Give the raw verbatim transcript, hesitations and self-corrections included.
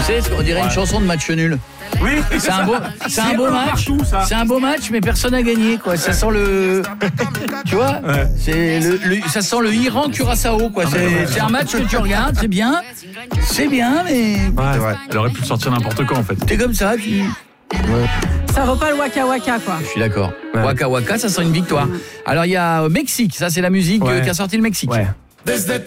sais, on dirait ouais. une chanson de match nul. Oui, c'est un beau, c'est un beau match. C'est un beau match, mais personne n'a gagné, quoi. Ça sent le, tu vois, ouais. c'est le, le, ça sent le Iran Curaçao, quoi. C'est, c'est un match que tu regardes, c'est bien, c'est bien, mais ouais, ouais. Elle aurait pu sortir n'importe quand, en fait. T'es comme ça, tu. Ouais. Ça vaut pas le Waka Waka, quoi. Je suis d'accord. Ouais. Waka Waka, ça sent une victoire. Alors il y a Mexique, ça c'est la musique ouais. qu'a sorti le Mexique. Ouais.